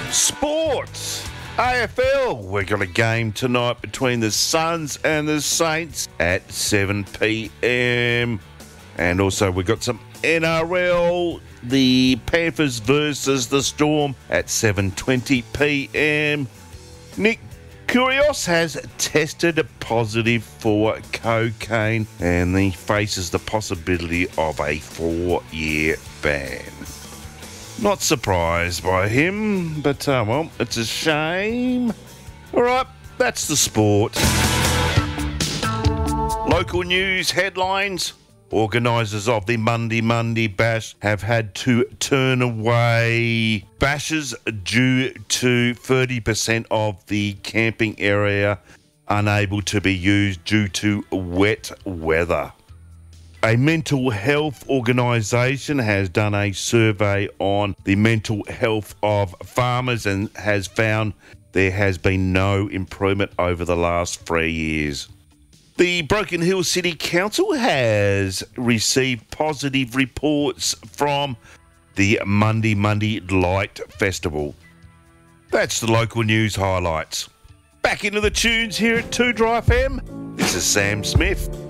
Sports. AFL, we've got a game tonight between the Suns and the Saints at 7 p.m. And also we've got some NRL, the Panthers versus the Storm at 7:20 p.m. Nick Kyrgios has tested positive for cocaine and he faces the possibility of a 4-year ban. Not surprised by him, but well, it's a shame. All right, that's the sport. Local news headlines. Organisers of the Monday Bash have had to turn away bashes due to 30% of the camping area unable to be used due to wet weather. A mental health organisation has done a survey on the mental health of farmers and has found there has been no improvement over the last 3 years. The Broken Hill City Council has received positive reports from the Monday Light Festival. That's the local news highlights. Back into the tunes here at 2 Dry FM. This is Sam Smith.